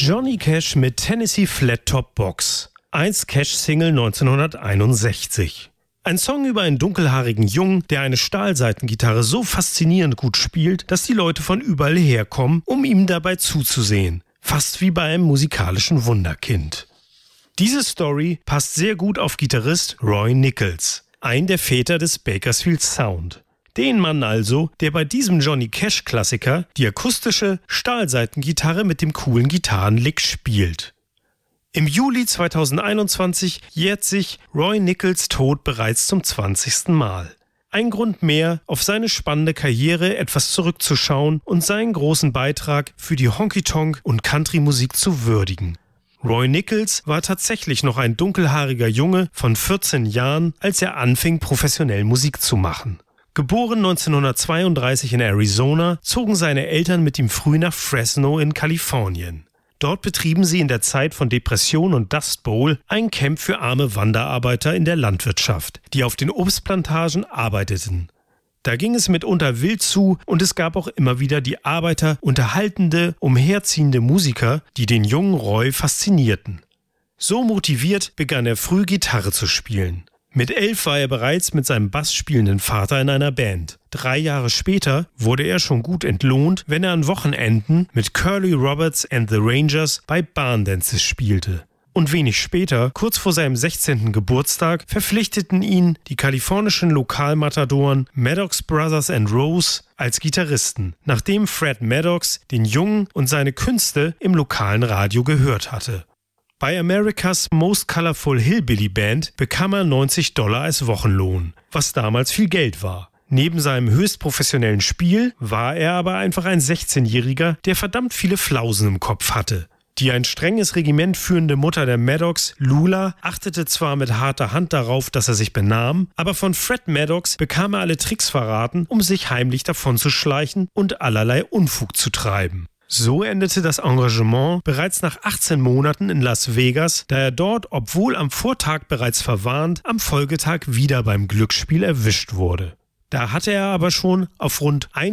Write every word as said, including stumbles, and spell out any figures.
Johnny Cash mit Tennessee Flat Top Box. Einst Cash-Single neunzehnhunderteinundsechzig. Ein Song über einen dunkelhaarigen Jungen, der eine Stahlseitengitarre so faszinierend gut spielt, dass die Leute von überall herkommen, um ihm dabei zuzusehen. Fast wie bei einem musikalischen Wunderkind. Diese Story passt sehr gut auf Gitarrist Roy Nichols, ein der Väter des Bakersfield Sound. Den Mann also, der bei diesem Johnny Cash-Klassiker die akustische Stahlseitengitarre mit dem coolen Gitarrenlick spielt. Im Juli zweitausendeinundzwanzig jährt sich Roy Nichols Tod bereits zum zwanzigsten Mal. Ein Grund mehr, auf seine spannende Karriere etwas zurückzuschauen und seinen großen Beitrag für die Honky-Tonk- und Country-Musik zu würdigen. Roy Nichols war tatsächlich noch ein dunkelhaariger Junge von vierzehn Jahren, als er anfing, professionell Musik zu machen. Geboren neunzehnhundertzweiunddreißig in Arizona, zogen seine Eltern mit ihm früh nach Fresno in Kalifornien. Dort betrieben sie in der Zeit von Depression und Dust Bowl ein Camp für arme Wanderarbeiter in der Landwirtschaft, die auf den Obstplantagen arbeiteten. Da ging es mitunter wild zu und es gab auch immer wieder die Arbeiter unterhaltende, umherziehende Musiker, die den jungen Roy faszinierten. So motiviert begann er früh Gitarre zu spielen. Mit elf war er bereits mit seinem Bass spielenden Vater in einer Band. Drei Jahre später wurde er schon gut entlohnt, wenn er an Wochenenden mit Curly Roberts and the Rangers bei Barndances spielte. Und wenig später, kurz vor seinem sechzehnten Geburtstag, verpflichteten ihn die kalifornischen Lokalmatadoren Maddox Brothers and Rose als Gitarristen, nachdem Fred Maddox den Jungen und seine Künste im lokalen Radio gehört hatte. Bei America's Most Colorful Hillbilly Band bekam er neunzig Dollar als Wochenlohn, was damals viel Geld war. Neben seinem höchst professionellen Spiel war er aber einfach ein sechzehnjähriger, der verdammt viele Flausen im Kopf hatte. Die ein strenges Regiment führende Mutter der Maddox, Lula, achtete zwar mit harter Hand darauf, dass er sich benahm, aber von Fred Maddox bekam er alle Tricks verraten, um sich heimlich davonzuschleichen und allerlei Unfug zu treiben. So endete das Engagement bereits nach achtzehn Monaten in Las Vegas, da er dort, obwohl am Vortag bereits verwarnt, am Folgetag wieder beim Glücksspiel erwischt wurde. Da hatte er aber schon auf rund